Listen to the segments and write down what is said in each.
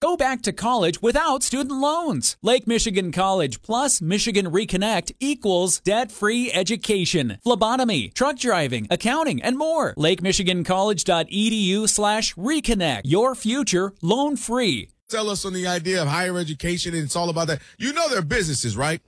Go back to college without student loans. Lake Michigan College plus Michigan Reconnect equals debt-free education, phlebotomy, truck driving, accounting, and more. LakeMichiganCollege.edu/reconnect. Your future loan-free. Tell us on the idea of higher education, and it's all about that. You know they're businesses, right?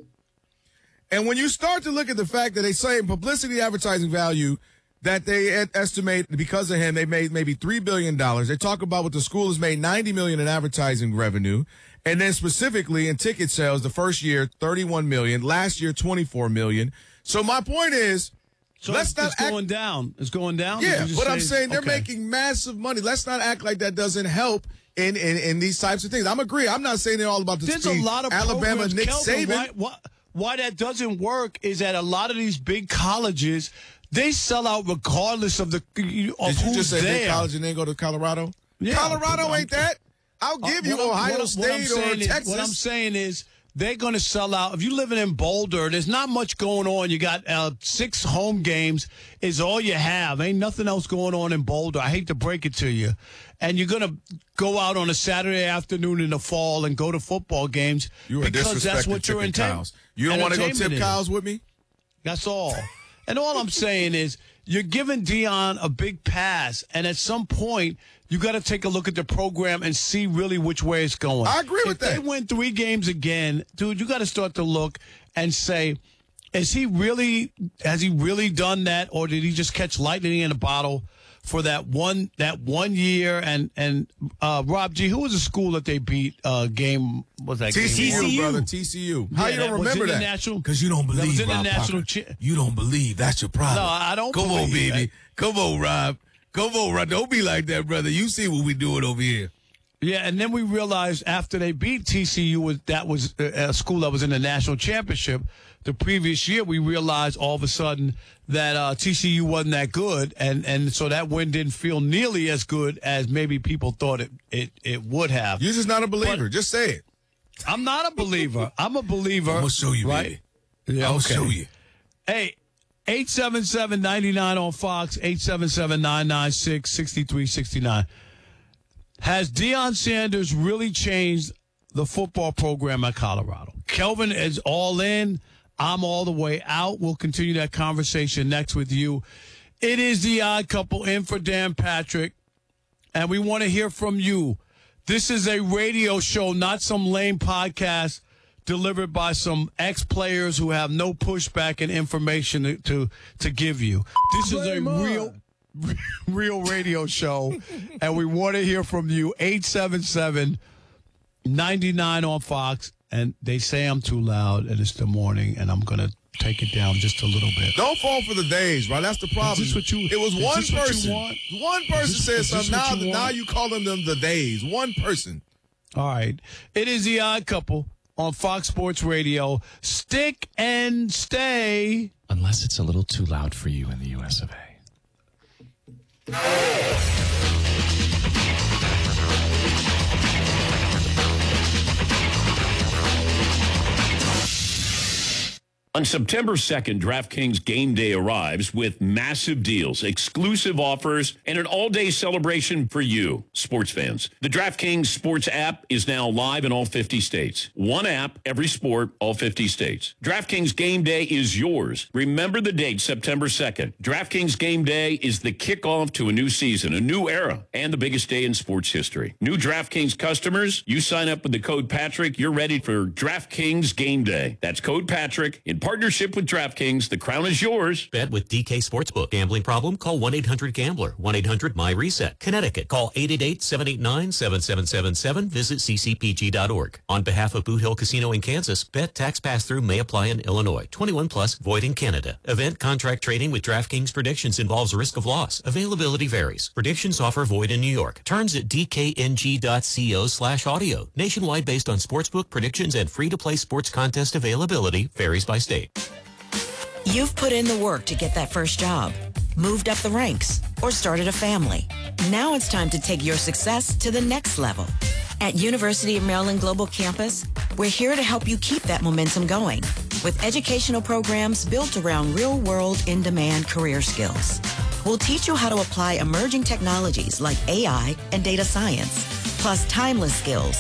And when you start to look at the fact that they say in publicity advertising value that they estimate because of him, they made maybe $3 billion. They talk about what the school has made $90 million in advertising revenue. And then specifically in ticket sales, the first year, $31 million. Last year, $24 million. So my point is, so it's going down. It's going down? Yeah, but I'm saying they're making massive money. Let's not act like that doesn't help in these types of things. I'm agree. I'm not saying they're all about the There's speed. A lot of Alabama, programs, Nick Kelvin, Saban. Why that doesn't work is that a lot of these big colleges, they sell out regardless of Did you just say big college and then go to Colorado? Yeah, Colorado ain't that. I'll give you Ohio State or Texas. What I'm saying is they're going to sell out. If you're living in Boulder, there's not much going on. You got 6 home games is all you have. Ain't nothing else going on in Boulder. I hate to break it to you. And you're going to go out on a Saturday afternoon in the fall and go to football games because that's what you're intending. You don't want to go tip cows with me? That's all. And all I'm saying is you're giving Deion a big pass, and at some point you got to take a look at the program and see really which way it's going. I agree with that. If they win 3 games again, dude, you got to start to look and say, has he really done that, or did he just catch lightning in a bottle for that one year? And Rob G, who was the school that they beat game? Was that TCU, game? brother? TCU. How you don't remember that? Because you don't believe, Rob Parker. You don't believe. That's your problem. No, I don't. Come on, baby. That. Come on, Rob. Come on, Rob. Don't be like that, brother. You see what we doing over here. Yeah, and then we realized after they beat TCU, that was a school that was in the national championship the previous year. We realized all of a sudden that TCU wasn't that good, and so that win didn't feel nearly as good as maybe people thought it would have. You're just not a believer. Just say it. I'm not a believer. I'm a believer. I'm going to show you, right? baby. Yeah, I'll show you. Hey, 877-99 on Fox, 877-996-6369. Has Deion Sanders really changed the football program at Colorado? Kelvin is all in. I'm all the way out. We'll continue that conversation next with you. It is the Odd Couple in for Dan Patrick, and we want to hear from you. This is a radio show, not some lame podcast delivered by some ex-players who have no pushback and information to give you. This is a real radio show, and we want to hear from you. 877-99 on Fox, and they say I'm too loud, and it's the morning, and I'm going to take it down just a little bit. Don't fall for the days, right? That's the problem. It was one person. One person said something. Now you calling them the days. One person. All right. It is the Odd Couple on Fox Sports Radio. Stick and stay. Unless it's a little too loud for you in the US of A. On September 2nd, DraftKings Game Day arrives with massive deals, exclusive offers, and an all-day celebration for you, sports fans. The DraftKings Sports app is now live in all 50 states. One app, every sport, all 50 states. DraftKings Game Day is yours. Remember the date, September 2nd. DraftKings Game Day is the kickoff to a new season, a new era, and the biggest day in sports history. New DraftKings customers, you sign up with the code Patrick, you're ready for DraftKings Game Day. That's code Patrick in partnership with DraftKings. The crown is yours. Bet with DK Sportsbook. Gambling problem? Call 1-800-GAMBLER. 1-800-MY-RESET. Connecticut. Call 888-789-7777. Visit ccpg.org. On behalf of Boot Hill Casino in Kansas, bet tax pass-through may apply in Illinois. 21 plus, void in Canada. Event contract trading with DraftKings predictions involves risk of loss. Availability varies. Predictions offer void in New York. Terms at dkng.co/audio. Nationwide based on sportsbook predictions and free-to-play sports contest availability varies by state. You've put in the work to get that first job, moved up the ranks, or started a family. Now it's time to take your success to the next level. At University of Maryland Global Campus, we're here to help you keep that momentum going with educational programs built around real-world, in-demand career skills. We'll teach you how to apply emerging technologies like AI and data science, plus timeless skills